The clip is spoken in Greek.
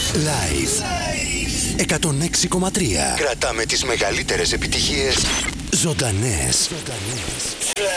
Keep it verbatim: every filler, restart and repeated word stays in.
Live εκατόν έξι κόμμα τρία. Κρατάμε τις μεγαλύτερες επιτυχίες ζωντανές.